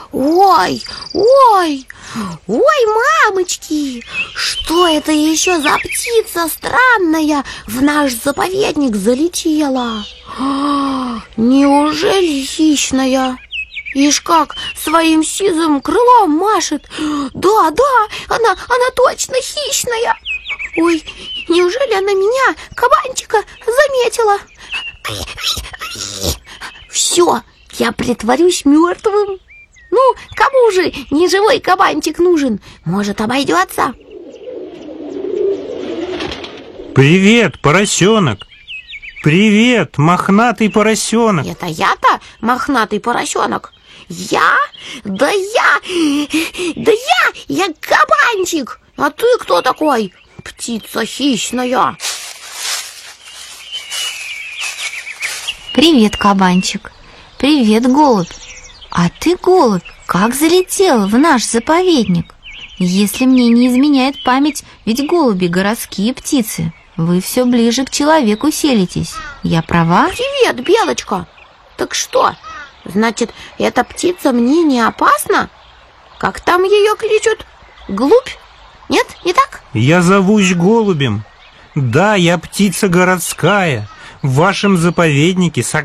Ой, ой, ой, мамочки, что это еще за птица странная в наш заповедник залетела? Неужели хищная? Ишь как своим сизым крылом машет. Да, она точно хищная. Ой, неужели она меня, кабанчика, заметила? Все, я притворюсь мертвым. Ну, кому же неживой кабанчик нужен? Может, обойдется? Привет, поросенок. Привет, мохнатый поросенок. Это я-то мохнатый поросенок? Я? Да я кабанчик. А ты кто такой? Птица хищная. Привет, кабанчик. Привет, голубь. А ты, голубь, как залетел в наш заповедник? Если мне не изменяет память, ведь голуби городские птицы. Вы все ближе к человеку селитесь. Я права? Привет, белочка. Так что, значит, эта птица мне не опасна? Как там ее кличут? Глубь? Нет, не так? Я зовусь голубем. Да, я птица городская. В вашем заповеднике